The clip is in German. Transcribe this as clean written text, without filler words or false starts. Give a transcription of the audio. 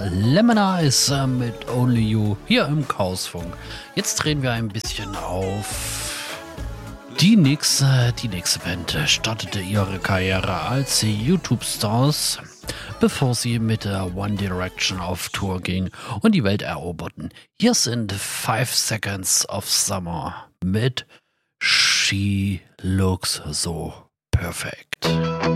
Lemonize mit Only You hier im Chaosfunk. Jetzt drehen wir ein bisschen auf. Die nächste Band startete ihre Karriere als YouTube-Stars, bevor sie mit der One Direction auf Tour ging und die Welt eroberten. Hier sind 5 Seconds of Summer mit She Looks So Perfect.